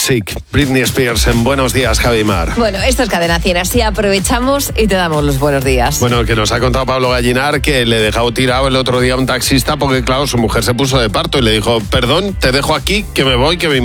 Sick, Britney Spears en Buenos Días, Javi Mar. Bueno, esto es Cadena 100, así aprovechamos y te damos los buenos días. Bueno, que nos ha contado Pablo Gallinar que le dejó tirado el otro día a un taxista porque, claro, su mujer se puso de parto y le dijo, perdón, te dejo aquí, que me voy, que mi